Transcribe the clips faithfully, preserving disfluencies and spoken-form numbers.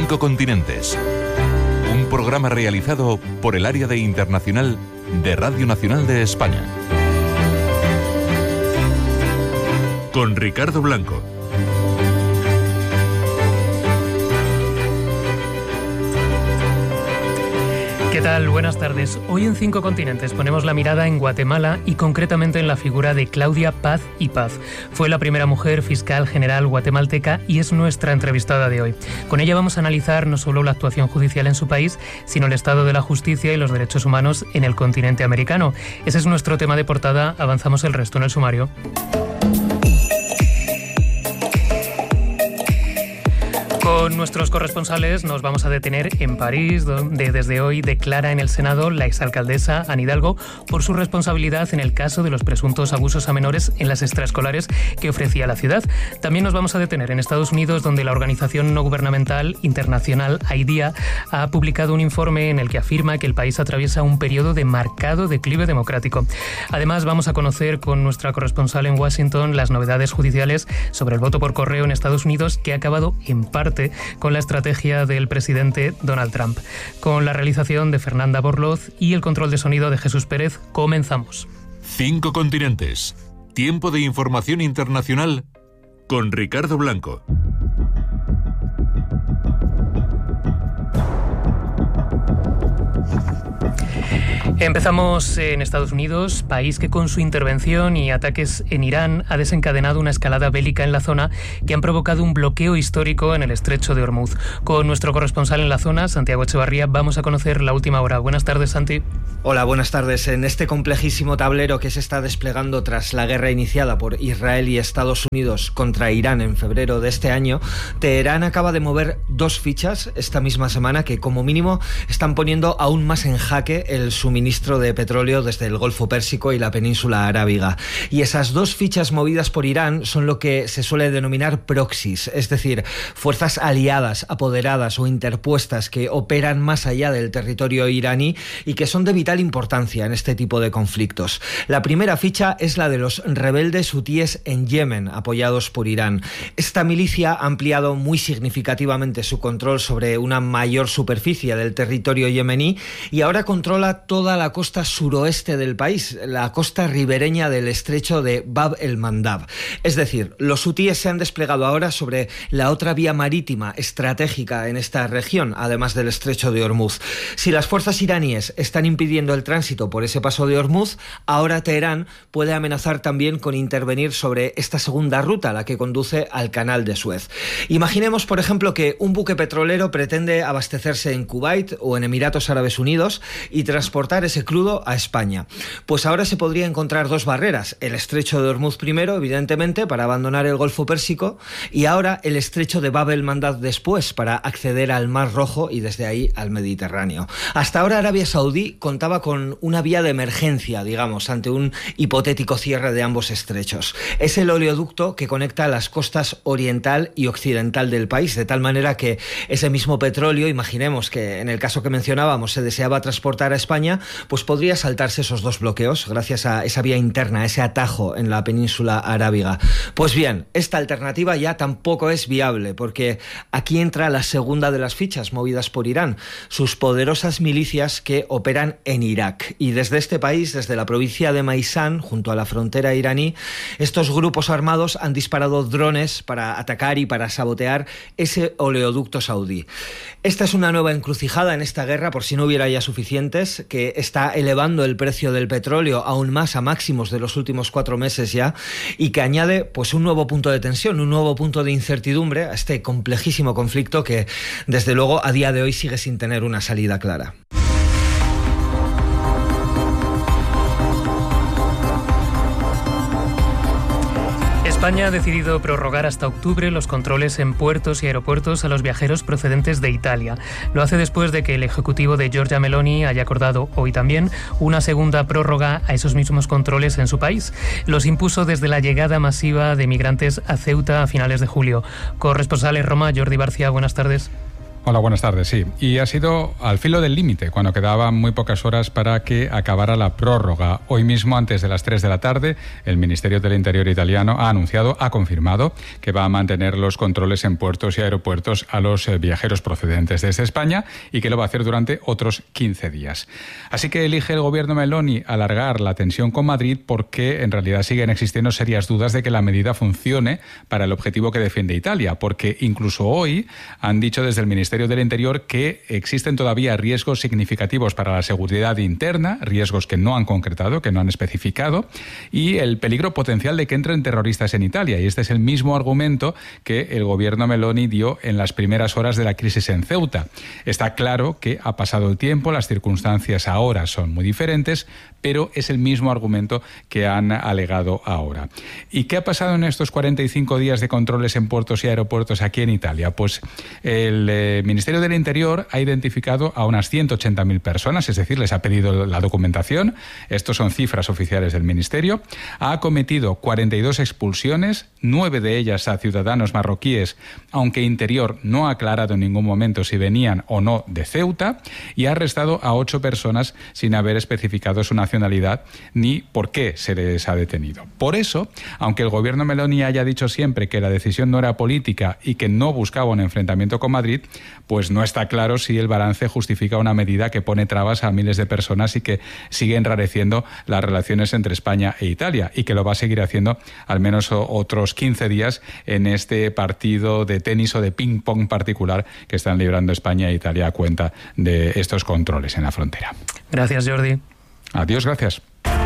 Cinco Continentes. Un programa realizado por el Área de Internacional de Radio Nacional de España. Con Ricardo Blanco. ¿Qué tal? Buenas tardes. Hoy en Cinco Continentes ponemos la mirada en Guatemala y concretamente en la figura de Claudia Paz y Paz. Fue la primera mujer fiscal general guatemalteca y es nuestra entrevistada de hoy. Con ella vamos a analizar no solo la actuación judicial en su país, sino el estado de la justicia y los derechos humanos en el continente americano. Ese es nuestro tema de portada. Avanzamos el resto en el sumario. Con nuestros corresponsales nos vamos a detener en París, donde desde hoy declara en el Senado la exalcaldesa Anne Hidalgo por su responsabilidad en el caso de los presuntos abusos a menores en las extraescolares que ofrecía la ciudad. También nos vamos a detener en Estados Unidos, donde la organización no gubernamental internacional IDEA ha publicado un informe en el que afirma que el país atraviesa un periodo de marcado declive democrático. Además, vamos a conocer con nuestra corresponsal en Washington las novedades judiciales sobre el voto por correo en Estados Unidos, que ha acabado en parte con la estrategia del presidente Donald Trump. Con la realización de Fernanda Borloz y el control de sonido de Jesús Pérez, comenzamos. Cinco Continentes. Tiempo de información internacional con Ricardo Blanco. Empezamos en Estados Unidos, país que con su intervención y ataques en Irán ha desencadenado una escalada bélica en la zona que han provocado un bloqueo histórico en el estrecho de Hormuz. Con nuestro corresponsal en la zona, Santiago Echevarría, vamos a conocer la última hora. Buenas tardes, Santi. Hola, buenas tardes. En este complejísimo tablero que se está desplegando tras la guerra iniciada por Israel y Estados Unidos contra Irán en febrero de este año, Teherán acaba de mover dos fichas esta misma semana que, como mínimo, están poniendo aún más en jaque el suministro de petróleo desde el Golfo Pérsico y la península arábiga. Y esas dos fichas movidas por Irán son lo que se suele denominar proxies, es decir, fuerzas aliadas, apoderadas o interpuestas que operan más allá del territorio iraní y que son de vital importancia en este tipo de conflictos. La primera ficha es la de los rebeldes hutíes en Yemen, apoyados por Irán. Esta milicia ha ampliado muy significativamente su control sobre una mayor superficie del territorio yemení y ahora controla toda la costa suroeste del país, la costa ribereña del estrecho de Bab el-Mandab. Es decir, los hutíes se han desplegado ahora sobre la otra vía marítima estratégica en esta región, además del estrecho de Hormuz. Si las fuerzas iraníes están impidiendo el tránsito por ese paso de Hormuz, ahora Teherán puede amenazar también con intervenir sobre esta segunda ruta, la que conduce al canal de Suez. Imaginemos, por ejemplo, que un buque petrolero pretende abastecerse en Kuwait o en Emiratos Árabes Unidos y transportar ese crudo a España. Pues ahora se podría encontrar dos barreras, el estrecho de Hormuz primero, evidentemente, para abandonar el Golfo Pérsico, y ahora el estrecho de Bab el-Mandab después, para acceder al Mar Rojo y desde ahí al Mediterráneo. Hasta ahora Arabia Saudí contaba con una vía de emergencia, digamos, ante un hipotético cierre de ambos estrechos. Es el oleoducto que conecta las costas oriental y occidental del país, de tal manera que ese mismo petróleo, imaginemos que en el caso que mencionábamos se deseaba transportar a España, pues podría saltarse esos dos bloqueos gracias a esa vía interna, ese atajo en la península arábiga. Pues bien, esta alternativa ya tampoco es viable, porque aquí entra la segunda de las fichas movidas por Irán, sus poderosas milicias que operan en Irak. Y desde este país, desde la provincia de Maisán, junto a la frontera iraní, estos grupos armados han disparado drones para atacar y para sabotear ese oleoducto saudí. Esta es una nueva encrucijada en esta guerra, por si no hubiera ya suficientes, que está elevando el precio del petróleo aún más a máximos de los últimos cuatro meses ya, y que añade pues un nuevo punto de tensión, un nuevo punto de incertidumbre a este complejísimo conflicto que desde luego a día de hoy sigue sin tener una salida clara. España ha decidido prorrogar hasta octubre los controles en puertos y aeropuertos a los viajeros procedentes de Italia. Lo hace después de que el ejecutivo de Giorgia Meloni haya acordado hoy también una segunda prórroga a esos mismos controles en su país. Los impuso desde la llegada masiva de migrantes a Ceuta a finales de julio. Corresponsal en Roma, Jordi Barcia, buenas tardes. Hola, buenas tardes, sí. Y ha sido al filo del límite, cuando quedaban muy pocas horas para que acabara la prórroga. Hoy mismo, antes de las tres de la tarde, el Ministerio del Interior italiano ha anunciado, ha confirmado, que va a mantener los controles en puertos y aeropuertos a los viajeros procedentes desde España y que lo va a hacer durante otros quince días. Así que elige el gobierno Meloni alargar la tensión con Madrid porque en realidad siguen existiendo serias dudas de que la medida funcione para el objetivo que defiende Italia, porque incluso hoy han dicho desde el Ministerio del Interior que existen todavía riesgos significativos para la seguridad interna, riesgos que no han concretado, que no han especificado, y el peligro potencial de que entren terroristas en Italia. Y este es el mismo argumento que el gobierno Meloni dio en las primeras horas de la crisis en Ceuta. Está claro que ha pasado el tiempo, las circunstancias ahora son muy diferentes, pero es el mismo argumento que han alegado ahora. ¿Y qué ha pasado en estos cuarenta y cinco días de controles en puertos y aeropuertos aquí en Italia? Pues el eh, Ministerio del Interior ha identificado a unas ciento ochenta mil personas, es decir, les ha pedido la documentación, estos son cifras oficiales del Ministerio, ha acometido cuarenta y dos expulsiones, nueve de ellas a ciudadanos marroquíes, aunque Interior no ha aclarado en ningún momento si venían o no de Ceuta, y ha arrestado a ocho personas sin haber especificado su nacionalidad ni por qué se les ha detenido. Por eso, aunque el gobierno Meloni haya dicho siempre que la decisión no era política y que no buscaba un enfrentamiento con Madrid, pues no está claro si el balance justifica una medida que pone trabas a miles de personas y que sigue enrareciendo las relaciones entre España e Italia, y que lo va a seguir haciendo al menos otros quince días en este partido de tenis o de ping-pong particular que están librando España e Italia a cuenta de estos controles en la frontera. Gracias, Jordi. Adiós, gracias.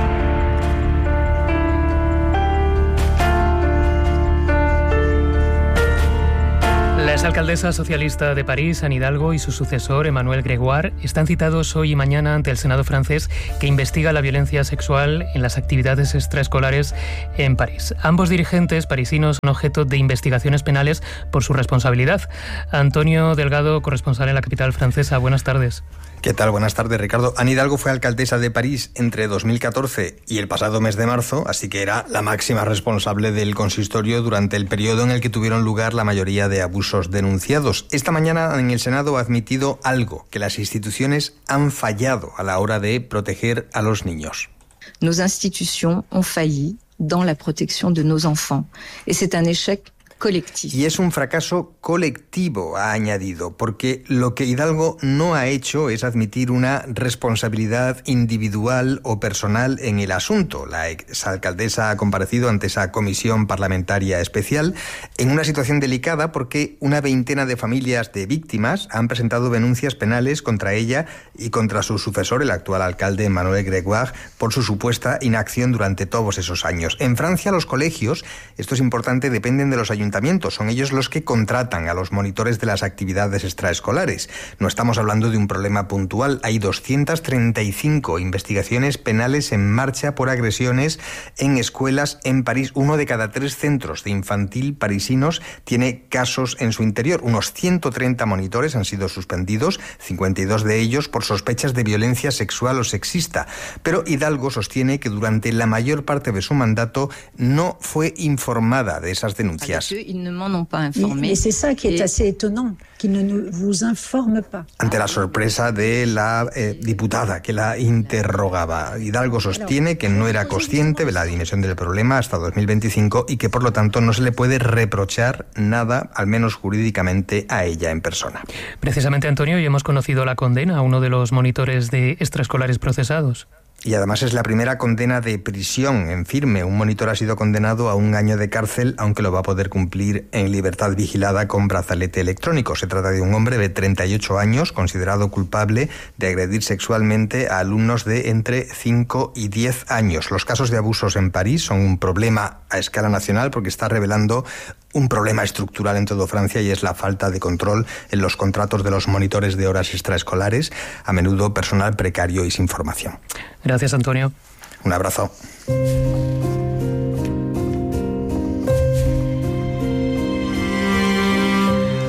La exalcaldesa socialista de París, Anne Hidalgo, y su sucesor, Emmanuel Grégoire, están citados hoy y mañana ante el Senado francés, que investiga la violencia sexual en las actividades extraescolares en París. Ambos dirigentes parisinos son objeto de investigaciones penales por su responsabilidad. Antonio Delgado, corresponsal en la capital francesa. Buenas tardes. ¿Qué tal? Buenas tardes, Ricardo. Anne Hidalgo fue alcaldesa de París entre dos mil catorce y el pasado mes de marzo, así que era la máxima responsable del consistorio durante el periodo en el que tuvieron lugar la mayoría de abusos denunciados. Esta mañana en el Senado ha admitido algo, que las instituciones han fallado a la hora de proteger a los niños. Nos institutions ont failli dans la protección de nos enfants, et c'est un échec colectivo. Y es un fracaso colectivo, ha añadido, porque lo que Hidalgo no ha hecho es admitir una responsabilidad individual o personal en el asunto. La exalcaldesa ha comparecido ante esa comisión parlamentaria especial en una situación delicada porque una veintena de familias de víctimas han presentado denuncias penales contra ella y contra su sucesor, el actual alcalde Emmanuel Grégoire, por su supuesta inacción durante todos esos años. En Francia, los colegios, esto es importante, dependen de los ayuntamientos. Son ellos los que contratan a los monitores de las actividades extraescolares. No estamos hablando de un problema puntual. Hay doscientas treinta y cinco investigaciones penales en marcha por agresiones en escuelas en París. Uno de cada tres centros de infantil parisinos tiene casos en su interior. Unos ciento treinta monitores han sido suspendidos, cincuenta y dos de ellos por sospechas de violencia sexual o sexista. Pero Hidalgo sostiene que durante la mayor parte de su mandato no fue informada de esas denuncias. Ils ne m'en ont pas informé. Et c'est ça qui est assez étonnant, qu'ils ne nous, vous informent pas. Ante la sorpresa de la eh, diputada que la interrogaba, Hidalgo sostiene que no era consciente de la dimensión del problema hasta dos mil veinticinco y que por lo tanto no se le puede reprochar nada, al menos jurídicamente, a ella en persona. Precisamente, Antonio, hoy hemos conocido la condena a uno de los monitores de extraescolares procesados. Y además es la primera condena de prisión en firme. Un monitor ha sido condenado a un año de cárcel, aunque lo va a poder cumplir en libertad vigilada con brazalete electrónico. Se trata de un hombre de treinta y ocho años, considerado culpable de agredir sexualmente a alumnos de entre cinco y diez años. Los casos de abusos en París son un problema a escala nacional porque está revelando un problema estructural en toda Francia, y es la falta de control en los contratos de los monitores de horas extraescolares, a menudo personal precario y sin formación. Gracias, Antonio. Un abrazo.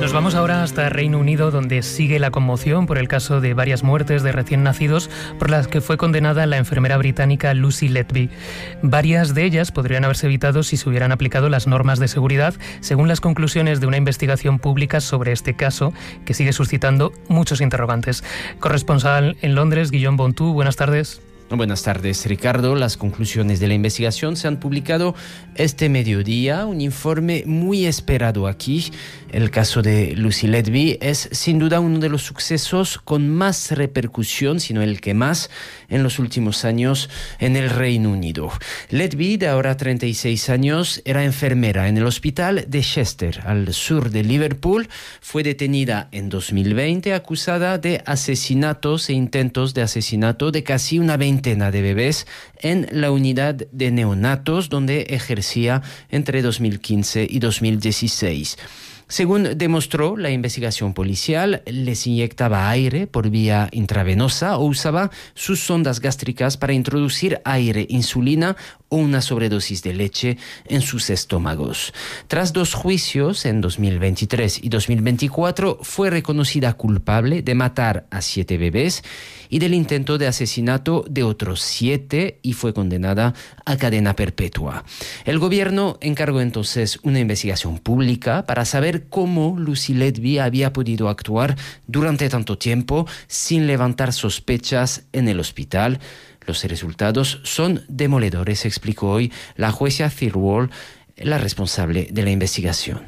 Nos vamos ahora hasta Reino Unido, donde sigue la conmoción por el caso de varias muertes de recién nacidos por las que fue condenada la enfermera británica Lucy Letby. Varias de ellas podrían haberse evitado si se hubieran aplicado las normas de seguridad, según las conclusiones de una investigación pública sobre este caso, que sigue suscitando muchos interrogantes. Corresponsal en Londres, Guillaume Bontou, buenas tardes. Buenas tardes, Ricardo. Las conclusiones de la investigación se han publicado este mediodía, un informe muy esperado aquí. El caso de Lucy Letby es sin duda uno de los sucesos con más repercusión, sino el que más, en los últimos años en el Reino Unido. Letby, de ahora treinta y seis años, era enfermera en el hospital de Chester, al sur de Liverpool. Fue detenida en dos mil veinte, acusada de asesinatos e intentos de asesinato de casi una veintena de bebés en la unidad de neonatos donde ejercía entre dos mil quince y dos mil dieciséis. Según demostró la investigación policial, les inyectaba aire por vía intravenosa o usaba sus sondas gástricas para introducir aire, insulina o una sobredosis de leche en sus estómagos. Tras dos juicios en dos mil veintitrés y dos mil veinticuatro, fue reconocida culpable de matar a siete bebés y del intento de asesinato de otros siete y fue condenada a cadena perpetua. El gobierno encargó entonces una investigación pública para saber cómo Lucy Letby había podido actuar durante tanto tiempo sin levantar sospechas en el hospital. Los resultados son demoledores, explicó hoy la jueza Thirlwall, la responsable de la investigación.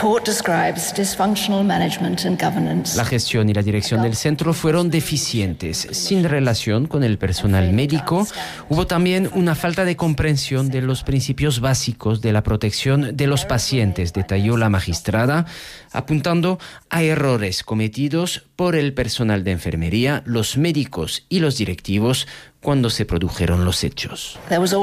La gestión y la dirección del centro fueron deficientes, sin relación con el personal médico. Hubo también una falta de comprensión de los principios básicos de la protección de los pacientes, detalló la magistrada, apuntando a errores cometidos por el personal de enfermería, los médicos y los directivos cuando se produjeron los hechos.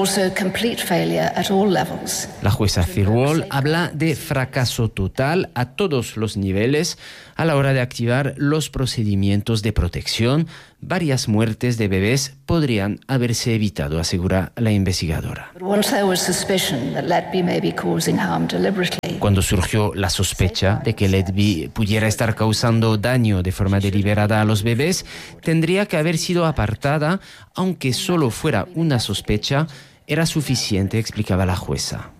La jueza Thirlwall habla de fracaso total a todos los niveles a la hora de activar los procedimientos de protección. Varias muertes de bebés podrían haberse evitado, asegura la investigadora. Cuando surgió la sospecha de que Letby pudiera estar causando daño de forma deliberada a los bebés, tendría que haber sido apartada, aunque solo fuera una sospecha, era suficiente, explicaba la jueza.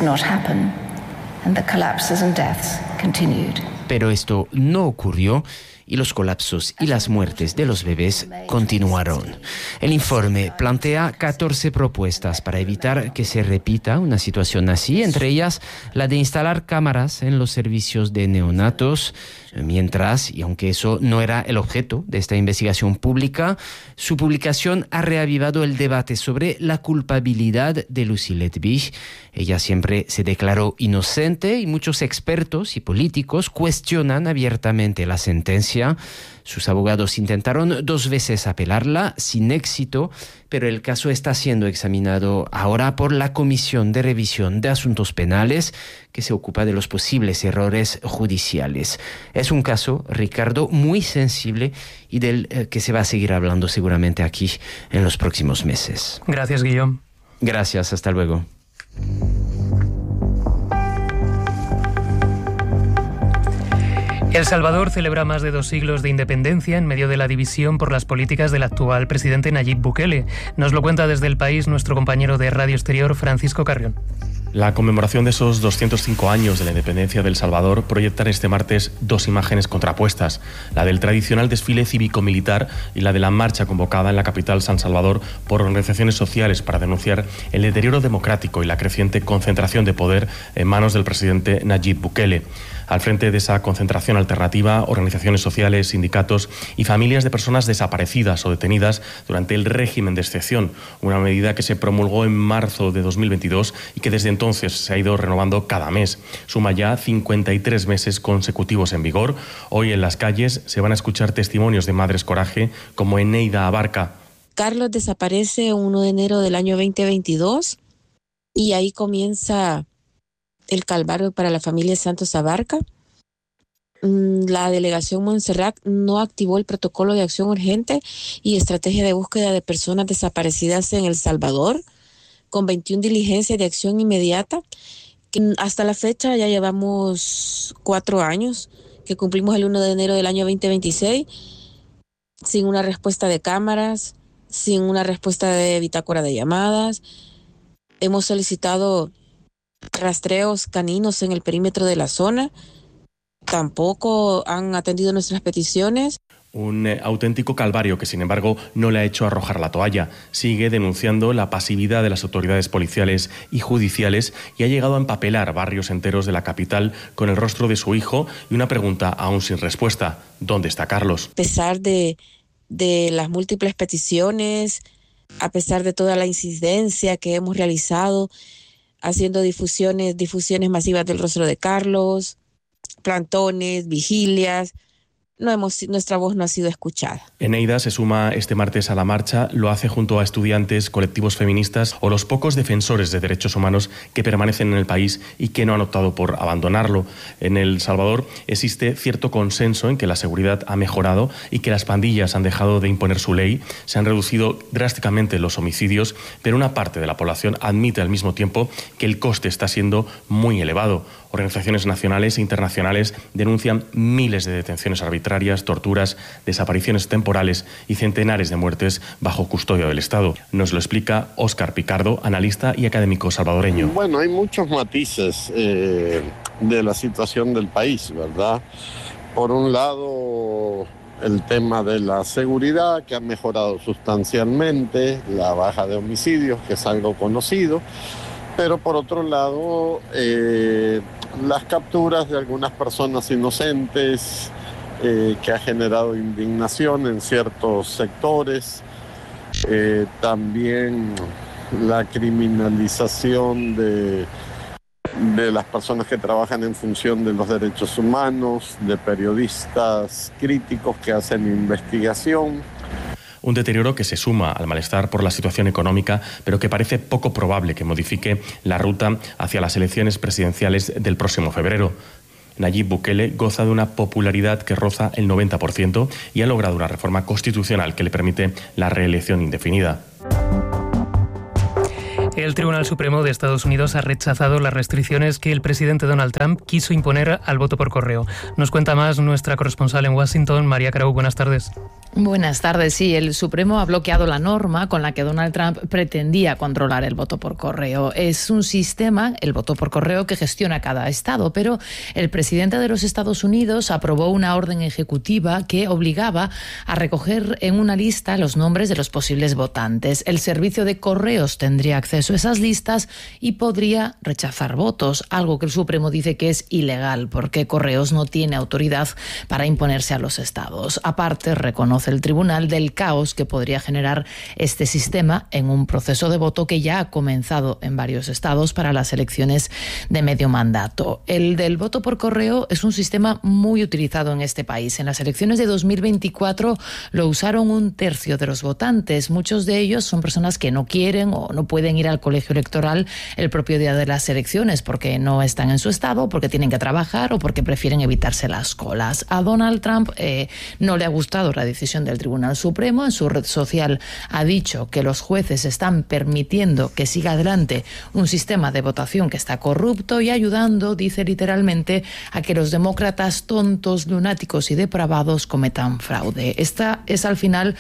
Pero esto no ocurrió y los colapsos y las muertes de los bebés continuaron. El informe plantea catorce propuestas para evitar que se repita una situación así, entre ellas la de instalar cámaras en los servicios de neonatos. Mientras, y aunque eso no era el objeto de esta investigación pública, su publicación ha reavivado el debate sobre la culpabilidad de Lucy Letby. Ella siempre se declaró inocente y muchos expertos y políticos cuestionan abiertamente la sentencia. Sus abogados intentaron dos veces apelarla sin éxito, pero el caso está siendo examinado ahora por la Comisión de Revisión de Asuntos Penales, que se ocupa de los posibles errores judiciales. Es un caso, Ricardo, muy sensible y del eh, que se va a seguir hablando seguramente aquí en los próximos meses. Gracias, Guillaume. Gracias, hasta luego. El Salvador celebra más de dos siglos de independencia en medio de la división por las políticas del actual presidente Nayib Bukele. Nos lo cuenta desde el país nuestro compañero de Radio Exterior, Francisco Carrión. La conmemoración de esos doscientos cinco años de la independencia de El Salvador proyectan este martes dos imágenes contrapuestas, la del tradicional desfile cívico-militar y la de la marcha convocada en la capital San Salvador por organizaciones sociales para denunciar el deterioro democrático y la creciente concentración de poder en manos del presidente Nayib Bukele. Al frente de esa concentración alternativa, organizaciones sociales, sindicatos y familias de personas desaparecidas o detenidas durante el régimen de excepción, una medida que se promulgó en marzo de dos mil veintidós y que desde entonces se ha ido renovando cada mes. Suma ya cincuenta y tres meses consecutivos en vigor. Hoy en las calles se van a escuchar testimonios de Madres Coraje como Eneida Abarca. Carlos desaparece el primero de enero del año veinte veintidós y ahí comienza el calvario para la familia Santos Abarca. La delegación Montserrat no activó el protocolo de acción urgente y estrategia de búsqueda de personas desaparecidas en El Salvador, con veintiuna diligencias de acción inmediata. Que hasta la fecha ya llevamos cuatro años que cumplimos el uno de enero del año veinte veintiséis, sin una respuesta de cámaras, sin una respuesta de bitácora de llamadas. Hemos solicitado rastreos caninos en el perímetro de la zona. Tampoco han atendido nuestras peticiones. Un eh, auténtico calvario que, sin embargo, no le ha hecho arrojar la toalla. Sigue denunciando la pasividad de las autoridades policiales y judiciales y ha llegado a empapelar barrios enteros de la capital con el rostro de su hijo y una pregunta aún sin respuesta: ¿dónde está Carlos? A pesar de, de las múltiples peticiones, a pesar de toda la incidencia que hemos realizado, haciendo difusiones, difusiones masivas del rostro de Carlos, plantones, vigilias, no hemos, nuestra voz no ha sido escuchada. Eneida se suma este martes a la marcha, lo hace junto a estudiantes, colectivos feministas o los pocos defensores de derechos humanos que permanecen en el país y que no han optado por abandonarlo. En El Salvador existe cierto consenso en que la seguridad ha mejorado y que las pandillas han dejado de imponer su ley, se han reducido drásticamente los homicidios, pero una parte de la población admite al mismo tiempo que el coste está siendo muy elevado. Organizaciones nacionales e internacionales denuncian miles de detenciones arbitrarias, torturas, desapariciones temporales y centenares de muertes bajo custodia del Estado. Nos lo explica Óscar Picardo, analista y académico salvadoreño. Bueno, hay muchos matices eh, de la situación del país, ¿verdad? Por un lado, el tema de la seguridad, que ha mejorado sustancialmente, la baja de homicidios, que es algo conocido, pero por otro lado, eh, las capturas de algunas personas inocentes, eh, que ha generado indignación en ciertos sectores, eh, también la criminalización de, de las personas que trabajan en función de los derechos humanos, de periodistas críticos que hacen investigación. Un deterioro que se suma al malestar por la situación económica, pero que parece poco probable que modifique la ruta hacia las elecciones presidenciales del próximo febrero. Nayib Bukele goza de una popularidad que roza el noventa por ciento y ha logrado una reforma constitucional que le permite la reelección indefinida. El Tribunal Supremo de Estados Unidos ha rechazado las restricciones que el presidente Donald Trump quiso imponer al voto por correo. Nos cuenta más nuestra corresponsal en Washington, María Carau. Buenas tardes. Buenas tardes. Sí, el Supremo ha bloqueado la norma con la que Donald Trump pretendía controlar el voto por correo. Es un sistema, el voto por correo, que gestiona cada estado, pero el presidente de los Estados Unidos aprobó una orden ejecutiva que obligaba a recoger en una lista los nombres de los posibles votantes. El servicio de correos tendría acceso a esas listas y podría rechazar votos, algo que el Supremo dice que es ilegal porque Correos no tiene autoridad para imponerse a los estados. Aparte, reconoce el tribunal del caos que podría generar este sistema en un proceso de voto que ya ha comenzado en varios estados para las elecciones de medio mandato. El del voto por correo es un sistema muy utilizado en este país. En las elecciones de dos mil veinticuatro lo usaron un tercio de los votantes. Muchos de ellos son personas que no quieren o no pueden ir al colegio electoral el propio día de las elecciones porque no están en su estado, porque tienen que trabajar o porque prefieren evitarse las colas. A Donald Trump eh, no le ha gustado la decisión del Tribunal Supremo. En su red social ha dicho que los jueces están permitiendo que siga adelante un sistema de votación que está corrupto y ayudando, dice literalmente, a que los demócratas tontos, lunáticos y depravados cometan fraude. Esta es al final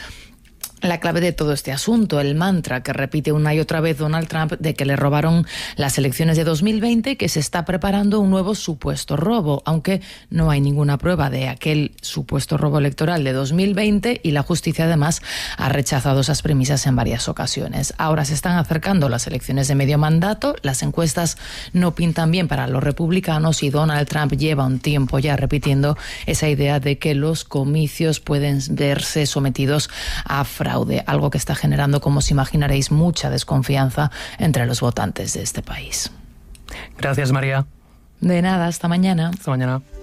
la clave de todo este asunto, el mantra que repite una y otra vez Donald Trump de que le robaron las elecciones de dos mil veinte, que se está preparando un nuevo supuesto robo, aunque no hay ninguna prueba de aquel supuesto robo electoral de dos mil veinte y la justicia además ha rechazado esas premisas en varias ocasiones. Ahora se están acercando las elecciones de medio mandato, las encuestas no pintan bien para los republicanos y Donald Trump lleva un tiempo ya repitiendo esa idea de que los comicios pueden verse sometidos a fraude. Algo que está generando, como os imaginaréis, mucha desconfianza entre los votantes de este país. Gracias, María. De nada, hasta mañana. Hasta mañana.